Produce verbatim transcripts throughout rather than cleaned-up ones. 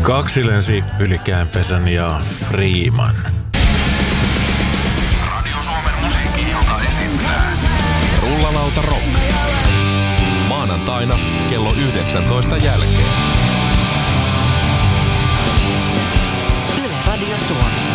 Kaksi lensi yli Käänpesän ja Freeman. Radio Suomen musiikki-ilta esittää Rullalauta Rock. Maanantaina kello yhdeksäntoista jälkeen. Yle Radio Suomi.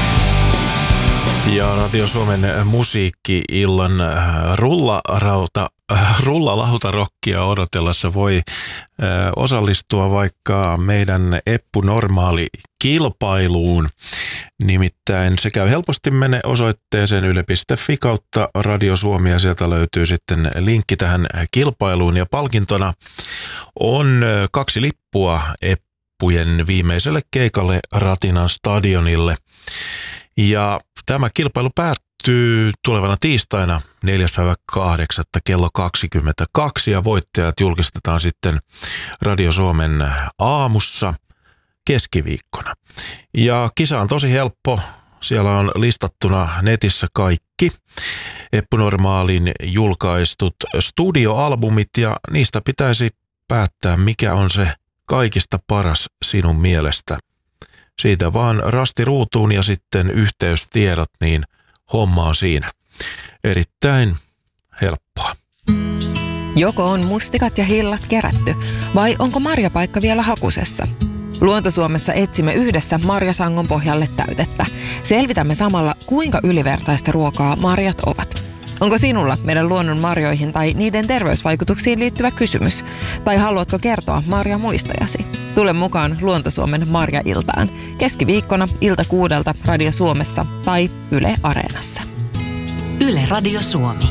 Ja Radio Suomen musiikki-illan rullarauta, rullalautarokia odotellessa voi osallistua vaikka meidän Eppu Normaali kilpailuun. Nimittäin se käy helposti mene osoitteeseen yle piste fi kautta Radio Suomi ja sieltä löytyy sitten linkki tähän kilpailuun. Ja palkintona on kaksi lippua Eppujen viimeiselle keikalle Ratinan stadionille. Ja tämä kilpailu päättyy tulevana tiistaina neljäs päivä kahdeksatta kello kaksikymmentäkaksi ja voittajat julkistetaan sitten Radio Suomen aamussa keskiviikkona. Ja kisa on tosi helppo. Siellä on listattuna netissä kaikki Eppu Normaalin julkaistut studioalbumit ja niistä pitäisi päättää, mikä on se kaikista paras sinun mielestä. Siitä vaan rasti ruutuun ja sitten yhteystiedot, niin homma on siinä. Erittäin helppoa. Joko on mustikat ja hillat kerätty, vai onko marjapaikka vielä hakusessa? Luontosuomessa etsimme yhdessä marjasangon pohjalle täytettä. Selvitämme samalla, kuinka ylivertaista ruokaa marjat ovat. Onko sinulla meidän luonnon marjoihin tai niiden terveysvaikutuksiin liittyvä kysymys? Tai haluatko kertoa marjamuistojasi? Tule mukaan Luontosuomen Marja-iltaan. Keskiviikkona ilta kuudelta Radio Suomessa tai Yle Areenassa. Yle Radio Suomi.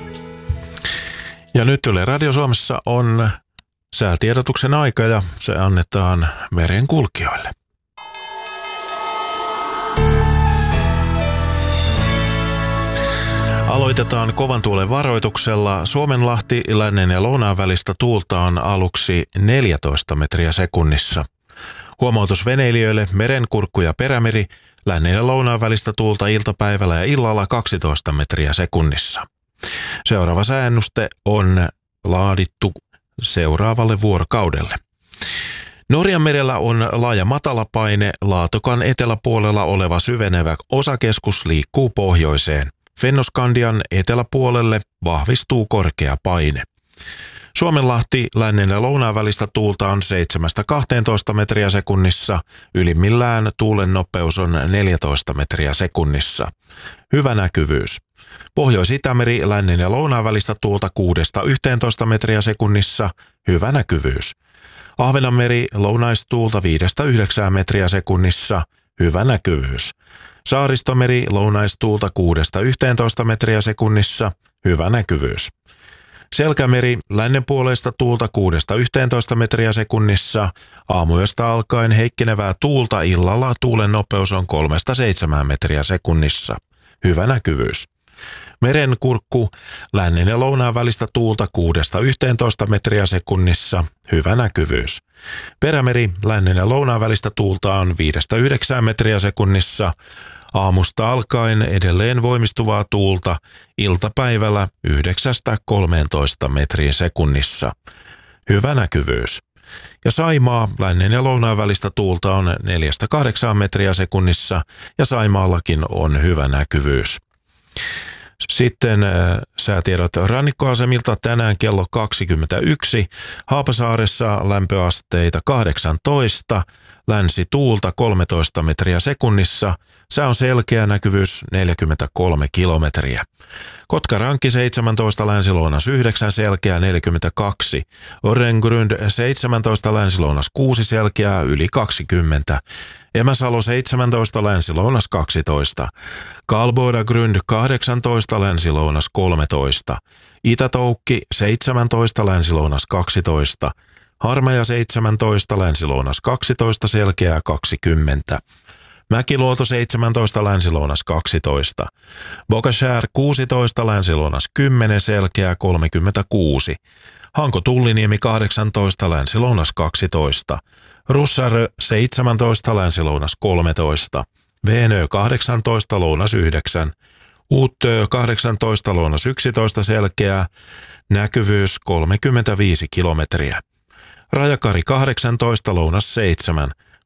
Ja nyt Yle Radio Suomessa on säätiedotuksen aika ja se annetaan merenkulkijoille. Aloitetaan kovan tuulen varoituksella. Suomenlahti, lännen ja lounaan välistä tuulta on aluksi neljätoista metriä sekunnissa. Huomautus veneilijöille, merenkurkku ja perämeri, lännen ja lounaan välistä tuulta iltapäivällä ja illalla kaksitoista metriä sekunnissa. Seuraava sääennuste on laadittu seuraavalle vuorokaudelle. Norjan merellä on laaja matalapaine, Laatokan eteläpuolella oleva syvenevä osakeskus liikkuu pohjoiseen. Fennoskandian eteläpuolelle vahvistuu korkea paine. Suomenlahti, lännen ja lounaan välistä tuulta on seitsemästä kahteentoista metriä sekunnissa, ylimmillään tuulen nopeus on neljätoista metriä sekunnissa. Hyvä näkyvyys. Pohjois-Itämeri, lännen ja lounaan välistä tuulta kuudesta yhteentoista metriä sekunnissa, hyvä näkyvyys. Ahvenanmeri, lounaistuulta viidestä yhdeksään metriä sekunnissa, hyvä näkyvyys. Saaristomeri, lounaistuulta kuudesta yhteentoista metriä sekunnissa, hyvä näkyvyys. Selkämeri, lännenpuoleista tuulta kuudesta yhteentoista metriä sekunnissa, aamuyöstä alkaen heikkenevää tuulta, illalla tuulen nopeus on kolmesta seitsemään metriä sekunnissa, hyvä näkyvyys. Merenkurkku, lännen ja lounaan välistä tuulta kuudesta yhteentoista metriä sekunnissa, hyvä näkyvyys. Perämeri, lännen ja lounaan välistä tuulta on viidestä yhdeksään metriä sekunnissa, aamusta alkaen edelleen voimistuvaa tuulta, iltapäivällä yhdeksästä kolmeentoista metriä sekunnissa, hyvä näkyvyys. Ja Saimaa, lännen ja lounaan välistä tuulta on neljästä kahdeksaan metriä sekunnissa ja Saimaallakin on hyvä näkyvyys. Sitten äh, säätiedot rannikkoasemilta tänään kello kaksikymmentäyksi. Haapasaaressa lämpöasteita kahdeksantoista, länsituulta kolmetoista metriä sekunnissa. Sää on selkeä, näkyvyys neljäkymmentäkolme kilometriä. Kotkarankki seitsemäntoista, länsilounas yhdeksän, selkeää neljäkymmentäkaksi. Orrengrund seitsemäntoista, länsilounas kuusi, selkeää yli kaksikymmentä. Emäsalo seitsemäntoista, länsilounas kaksitoista. Kalbodagrund kahdeksantoista, länsilounas kolmetoista. Itätoukki seitsemäntoista, länsilounas kaksitoista. Harmaja seitsemäntoista, länsilounas kaksitoista, selkeää kaksikymmentä. Mäkiluoto seitsemäntoista, länsilounas kaksitoista. Bokashär kuusitoista, länsilounas kymmenen, selkeää kolmekymmentäkuusi. Hanko Tulliniemi kahdeksantoista, länsilounas kaksitoista. Russarö seitsemäntoista, länsilounas kolmetoista. Veenö kahdeksantoista, lounas yhdeksän. Uuttöö kahdeksantoista, lounas yksitoista, selkeää. Näkyvyys kolmekymmentäviisi kilometriä. Rajakari kahdeksantoista, lounas seitsemän.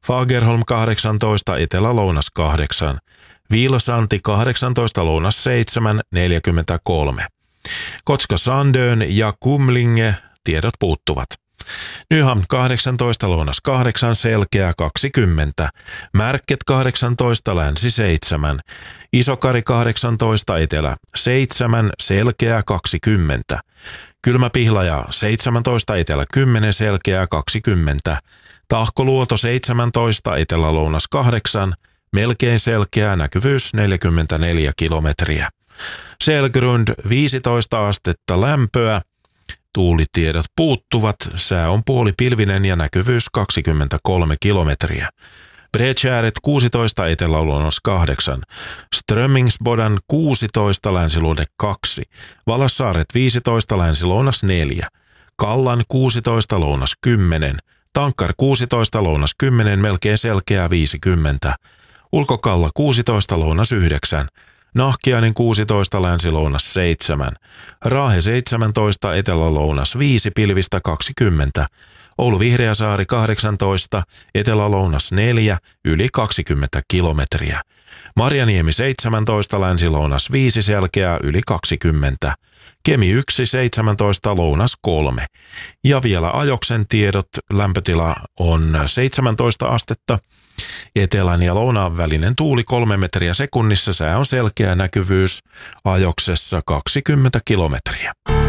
Fagerholm kahdeksantoista, Etelä-Lounas kahdeksan. Viilosanti kahdeksantoista, Lounas seitsemän, neljäkymmentäkolme. Kotska Sandön ja Kumlinge, tiedot puuttuvat. Nyhamn kahdeksantoista, Lounas kahdeksan, Selkeä kaksikymmentä. Märket kahdeksantoista, Länsi seitsemän. Isokari kahdeksantoista, Etelä seitsemän, Selkeä kaksikymmentä. Kylmäpihlaja seitsemäntoista, Etelä kymmenen, Selkeä kaksikymmentä. Tahkoluoto seitsemäntoista, Etelä-Lounas kahdeksan, melkein selkeä, näkyvyys neljäkymmentäneljä kilometriä. Selgrund viisitoista astetta lämpöä, tuulitiedot puuttuvat, sää on puolipilvinen ja näkyvyys kaksikymmentäkolme kilometriä. Bredkärret kuusitoista, Etelä-Lounas kahdeksan, Strömmingsbodan kuusitoista, Länsiluode kaksi, Valassaaret viisitoista, Länsi-Lounas neljä, Kallan kuusitoista, Lounas kymmenen, Tankkar kuusitoista, Lounas kymmenen, melkein selkeää viisikymmentä, Ulkokalla kuusitoista, Lounas yhdeksän, Nahkiainen kuusitoista, Länsi-Lounas seitsemän, Raahe seitsemäntoista, Etelä-Lounas viisi, pilvistä kaksikymmentä, Oulu Vihreäsaari kahdeksantoista, Etelä-Lounas neljä, yli kaksikymmentä kilometriä. Marjaniemi seitsemäntoista, Länsi-Lounas viisi, selkeää yli kaksikymmentä. Kemi yksi, seitsemäntoista, Lounas kolme. Ja vielä ajoksen tiedot, lämpötila on seitsemäntoista astetta. Etelän ja lounaan välinen tuuli kolme metriä sekunnissa, sää on selkeä, näkyvyys ajoksessa kaksikymmentä kilometriä.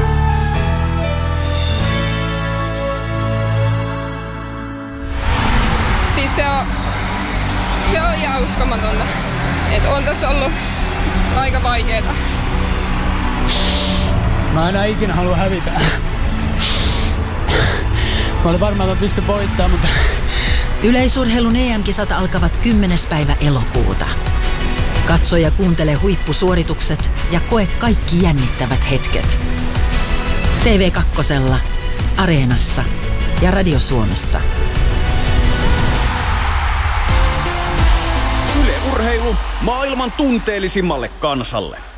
Siis se on, se on ihan uskomatonta. Et on tässä ollut aika vaikeeta. Mä enää ikinä halua hävitä. Mä olin varmaan, että mä pystyn voittamaan, mutta... Yleisurheilun E M-kisat alkavat kymmenes päivä elokuuta. Katso ja kuuntele huippusuoritukset ja koe kaikki jännittävät hetket. T V kaksi, Areenassa ja Radio Suomessa. Yle Urheilu maailman tunteellisimmalle kansalle.